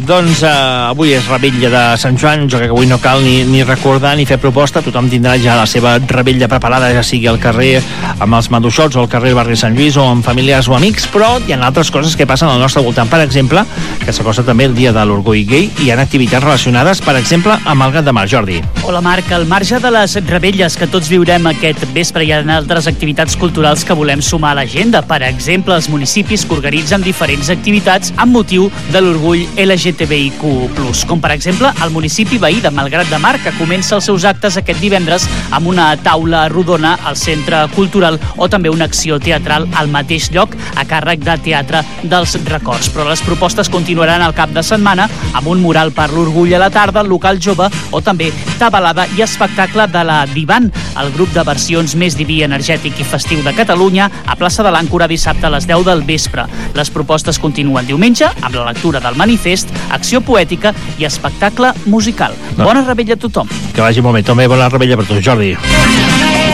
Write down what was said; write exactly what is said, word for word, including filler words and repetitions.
Doncs eh, avui és revetlla de Sant Joan. Jo crec que avui no cal ni, ni recordar ni fer proposta. Tothom tindrà ja la seva revetlla preparada, ja sigui al carrer amb els maduixots o al carrer barri Sant Lluís o amb familiars o amics, però hi ha altres coses que passen al nostre voltant. Per exemple, que s'acosta també el dia de l'orgull gai i hi ha activitats relacionades, per exemple, amb el Gat de Mar. Jordi. Hola, Marc. Al marge de les revetlles que tots viurem aquest vespre, hi ha altres activitats culturals que volem sumar a l'agenda. Per exemple, els municipis que organitzen diferents activitats amb motiu de l'orgull L G T B I Q plus, com per exemple el municipi veí de Malgrat de Mar, que comença els seus actes aquest divendres amb una taula rodona al Centre Cultural o també una acció teatral al mateix lloc a càrrec de Teatre dels Records. Però les propostes continuaran al cap de setmana amb un mural per l'orgull a la tarda, local jove o també tabalada i espectacle de la Divan, el grup de versions més diví, energètic i festiu de Catalunya, a plaça de l'Àncora dissabte a les deu del vespre. Les propostes continuen diumenge amb la lectura del manifest, acció poètica i espectacle musical. No. Bona revetlla a tothom. Que vagi molt bé. També bona revetlla per tu, Jordi.